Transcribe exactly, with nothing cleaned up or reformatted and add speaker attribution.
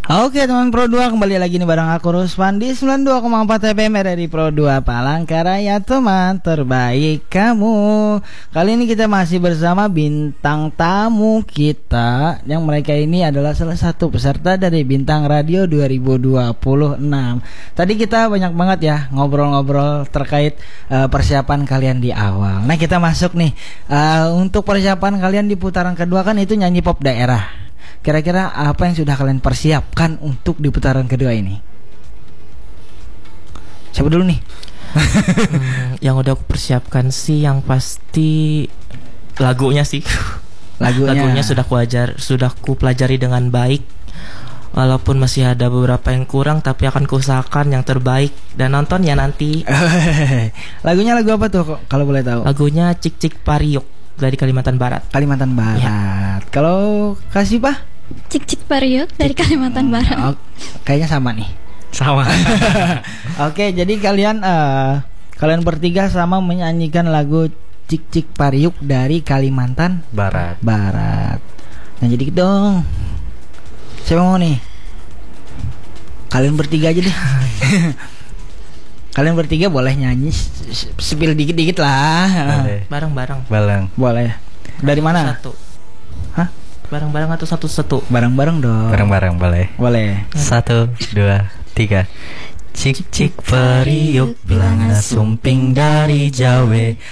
Speaker 1: Oke teman Pro dua, kembali lagi nih bareng aku Ruspan di sembilan puluh dua koma empat F M R R I Pro dua Palangkaraya, teman terbaik kamu. Kali ini kita masih bersama bintang tamu kita, yang mereka ini adalah salah satu peserta dari Bintang Radio dua ribu dua puluh enam. Tadi kita banyak banget ya ngobrol-ngobrol terkait uh, persiapan kalian di awal. Nah kita masuk nih uh, untuk persiapan kalian di putaran kedua, kan itu nyanyi pop daerah. Kira-kira apa yang sudah kalian persiapkan untuk di putaran kedua ini? Siapa dulu nih?
Speaker 2: hmm, Yang udah aku persiapkan sih yang pasti lagunya sih. Lagunya, lagunya sudah ku ajar, sudah ku pelajari dengan baik. Walaupun masih ada beberapa yang kurang, tapi akan kuusahakan yang terbaik dan nonton ya nanti.
Speaker 1: Lagunya lagu apa tuh kalau boleh tahu?
Speaker 2: Lagunya Cik Cik Pariuk dari Kalimantan Barat.
Speaker 1: Kalimantan Barat. Ya. Kalau kasih Pak?
Speaker 3: Cik Cik Pariuk dari Kalimantan Barat.
Speaker 1: Oh, kayaknya sama nih.
Speaker 2: Sama.
Speaker 1: Oke, jadi kalian uh, kalian bertiga sama menyanyikan lagu Cik Cik Pariuk dari Kalimantan
Speaker 4: Barat.
Speaker 1: Barat. Nah, jadi dong. Siapa mau nih? Kalian bertiga aja deh. Kalian bertiga boleh nyanyi, spill dikit-dikit lah.
Speaker 4: Boleh.
Speaker 2: Bareng-bareng.
Speaker 4: Bareng.
Speaker 1: Boleh. Dari mana?
Speaker 2: Satu.
Speaker 1: Hah?
Speaker 2: Bareng-bareng atau satu-satu?
Speaker 1: Bareng-bareng dong.
Speaker 4: Bareng-bareng boleh.
Speaker 1: Boleh.
Speaker 4: Satu, dua, tiga. Cik cik Pariuk, belanga sumping dari Jawa.